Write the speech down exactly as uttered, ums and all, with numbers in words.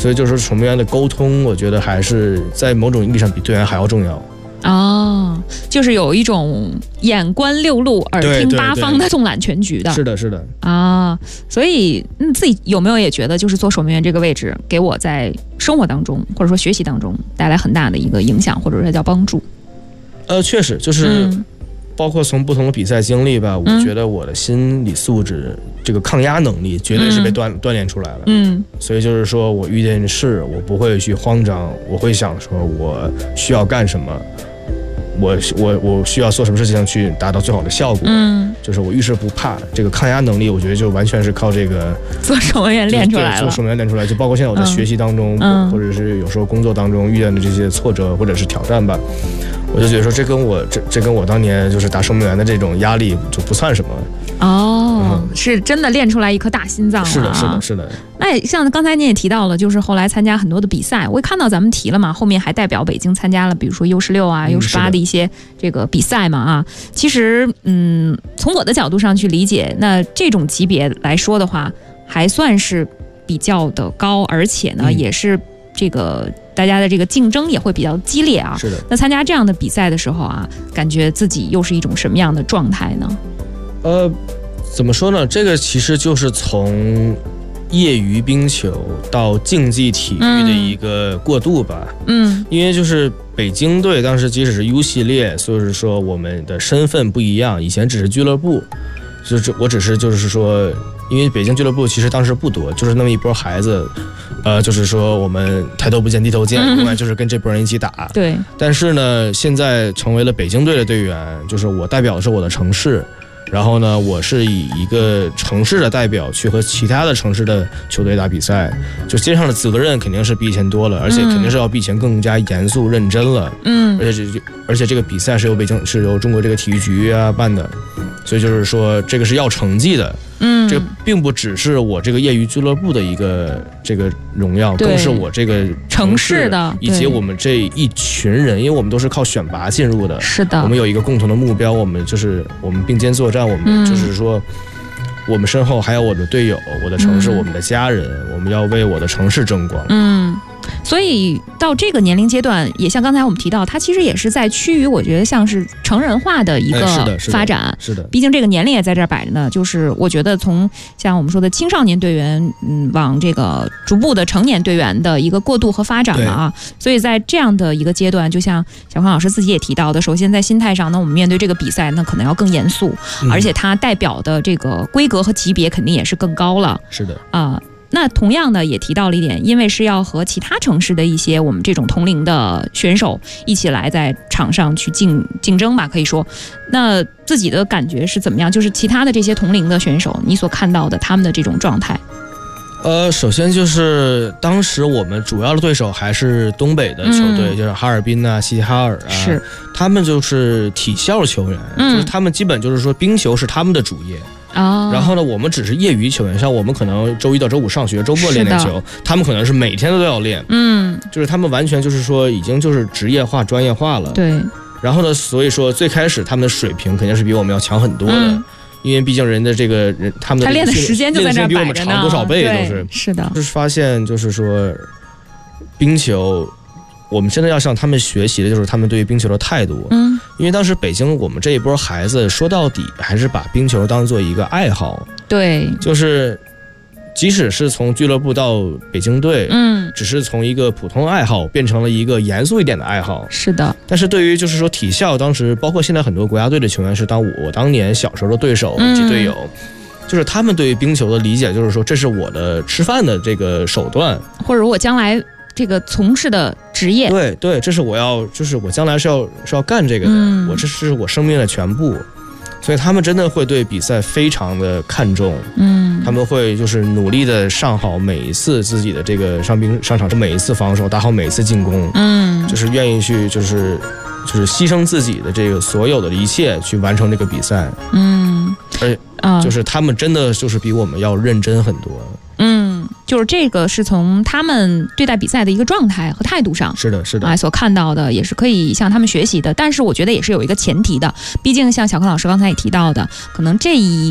所以就是说守门员的沟通，我觉得还是在某种意义上比队员还要重要。 哦，就是有一种眼观六路、耳听八方的纵览全局的。 是的，是的。 啊，所以嗯，自己有没有也觉得，就是做守门员这个位置，给我在生活当中或者说学习当中带来很大的一个影响，或者说叫帮助？ 呃，确实就是。嗯，包括从不同的比赛经历吧，我觉得我的心理素质、嗯、这个抗压能力绝对是被锻、嗯、锻炼出来了。嗯，所以就是说我遇见事，我不会去慌张，我会想说我需要干什么，我我我需要做什么事情去达到最好的效果。嗯，就是我遇事不怕，这个抗压能力，我觉得就完全是靠这个做守门员练出来了。 做守门员练出来，就包括现在我在学习当中，嗯、或者是有时候工作当中遇见的这些挫折或者是挑战吧。我就觉得说，这跟我这这跟我当年就是打守门员的这种压力就不算什么哦、嗯，是真的练出来一颗大心脏了、啊。 是的，是的，是的。 那像刚才你也提到了，就是后来参加很多的比赛，我也看到咱们提了嘛，后面还代表北京参加了，比如说 U 十六啊、U 十八的一些这个比赛嘛啊。其实，嗯，从我的角度上去理解，那这种级别来说的话，还算是比较的高，而且呢，嗯、也是这个。大家的这个竞争也会比较激烈啊。 是的。 那参加这样的比赛的时候啊，感觉自己又是一种什么样的状态呢？ 呃，怎么说呢？这个其实就是从业余冰球到竞技体育的一个过渡吧。嗯。因为就是北京队当时即使是 U 系列，所以说我们的身份不一样，以前只是俱乐部，就是我只是就是说。因为北京俱乐部其实当时不多，就是那么一波孩子，呃，就是说我们抬头不见低头见，永远就是跟这波人一起打。 对。 但是呢，现在成为了北京队的队员，就是我代表的是我的城市，然后呢，我是以一个城市的代表去和其他的城市的球队打比赛，就肩上的责任肯定是比以前多了，而且肯定是要比以前更加严肃认真了。嗯。而且这而且这个比赛是由北京是由中国这个体育局啊办的，所以就是说这个是要成绩的。嗯，这并不只是我这个业余俱乐部的一个这个荣耀，更是我这个城市的以及我们这一群人，因为我们都是靠选拔进入的。 是的， 我们有一个共同的目标，我们就是我们并肩作战，我们就是说，我们身后还有我的队友、我的城市、嗯、我们的家人，我们要为我的城市争光。 嗯。所以到这个年龄阶段，也像刚才我们提到，它其实也是在趋于我觉得像是成人化的一个发展。 哎、是的，是的。 毕竟这个年龄也在这儿摆着呢。就是我觉得从像我们说的青少年队员，嗯，往这个逐步的成年队员的一个过渡和发展了啊。所以在这样的一个阶段，就像小康老师自己也提到的，首先在心态上呢，我们面对这个比赛，那可能要更严肃，嗯、而且它代表的这个规格和级别肯定也是更高了。 是的啊。呃那同样的也提到了一点，因为是要和其他城市的一些我们这种同龄的选手一起来在场上去竞竞争吧，可以说，那自己的感觉是怎么样？就是其他的这些同龄的选手，你所看到的他们的这种状态。 呃，首先就是当时我们主要的对手还是东北的球队，嗯、就是哈尔滨啊、齐齐哈尔啊， 是他们就是体校球员，嗯、就是他们基本就是说冰球是他们的主业。哦、然后呢，我们只是业余球员，像我们可能周一到周五上学，周末练练球，他们可能是每天都要练。嗯，就是他们完全就是说已经就是职业化、专业化了。 对。 然后呢，所以说最开始他们的水平肯定是比我们要强很多的，嗯、因为毕竟人的这个人他们的他练的时间就在这儿摆着呢， 比我们长多少倍都是。 是的。 就是发现就是说冰球。我们真的要向他们学习的就是他们对于冰球的态度。嗯，因为当时北京我们这一波孩子说到底还是把冰球当做一个爱好。 对， 就是即使是从俱乐部到北京队，嗯，只是从一个普通爱好变成了一个严肃一点的爱好。 是的。 但是对于就是说体校，当时包括现在很多国家队的球员是当我我当年小时候的对手以及队友。嗯，就是他们对于冰球的理解就是说这是我的吃饭的这个手段， 或者我将来这个从事的职业。 对对，这是我要，就是我将来是要是要干这个的，嗯、我这是我生命的全部，所以他们真的会对比赛非常的看重，嗯，他们会就是努力的上好每一次自己的这个上冰上场，每一次防守，打好每一次进攻，嗯，就是愿意去就是就是牺牲自己的这个所有的一切去完成这个比赛，嗯，而且就是他们真的就是比我们要认真很多。 嗯，就是这个是从他们对待比赛的一个状态和态度上， 是的，是的， 啊，所看到的也是可以向他们学习的。但是我觉得也是有一个前提的，毕竟像小康老师刚才也提到的，可能这一